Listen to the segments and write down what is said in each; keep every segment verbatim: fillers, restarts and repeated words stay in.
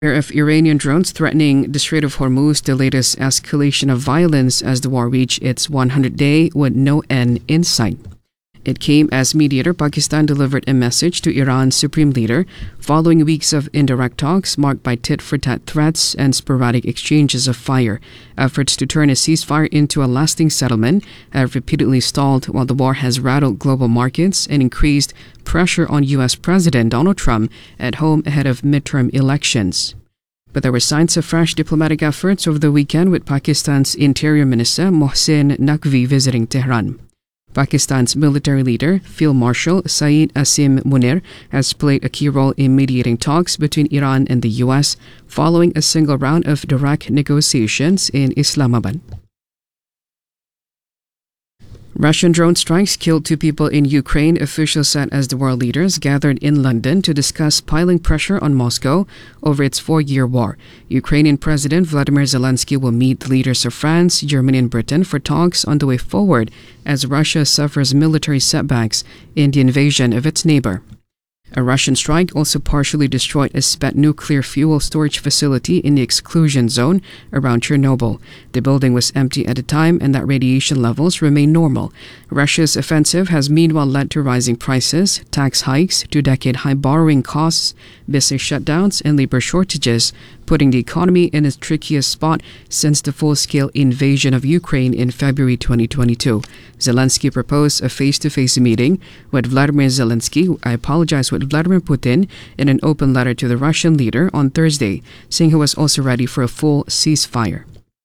Of Iranian drones threatening the Strait of Hormuz, the latest escalation of violence as the war reached its one hundredth day with no end in sight. It came as mediator Pakistan delivered a message to Iran's supreme leader following weeks of indirect talks marked by tit-for-tat threats and sporadic exchanges of fire. Efforts to turn a ceasefire into a lasting settlement have repeatedly stalled while the war has rattled global markets and increased pressure on U S President Donald Trump at home ahead of midterm elections. But there were signs of fresh diplomatic efforts over the weekend with Pakistan's Interior Minister Mohsin Naqvi visiting Tehran. Pakistan's military leader, Field Marshal Saeed Asim Munir, has played a key role in mediating talks between Iran and the U S following a single round of direct negotiations in Islamabad. Russian drone strikes killed two people in Ukraine, officials said as the world leaders gathered in London to discuss piling pressure on Moscow over its four-year war. Ukrainian President Vladimir Zelensky will meet the leaders of France, Germany and Britain for talks on the way forward as Russia suffers military setbacks in the invasion of its neighbor. A Russian strike also partially destroyed a spent nuclear fuel storage facility in the exclusion zone around Chernobyl. The building was empty at the time and that radiation levels remain normal. Russia's offensive has meanwhile led to rising prices, tax hikes, two-decade high borrowing costs, business shutdowns and labor shortages, putting the economy in its trickiest spot since the full-scale invasion of Ukraine in February twenty twenty-two. Zelensky proposed a face-to-face meeting with Vladimir Zelensky, I apologize, with Vladimir Putin in an open letter to the Russian leader on Thursday, saying he was also ready for a full ceasefire.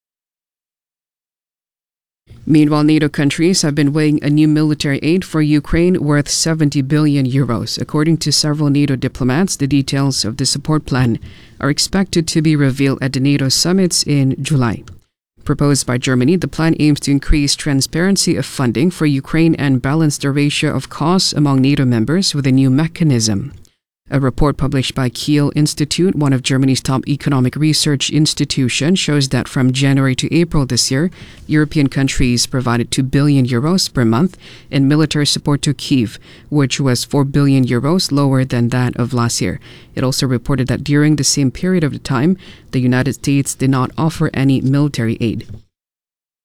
Meanwhile, NATO countries have been weighing a new military aid for Ukraine worth seventy billion euros. According to several NATO diplomats, the details of the support plan are expected to be revealed at the NATO summits in July. Proposed by Germany, the plan aims to increase transparency of funding for Ukraine and balance the ratio of costs among NATO members with a new mechanism. A report published by Kiel Institute, one of Germany's top economic research institutions, shows that from January to April this year, European countries provided two billion euros per month in military support to Kyiv, which was four billion euros lower than that of last year. It also reported that during the same period of the time, the United States did not offer any military aid.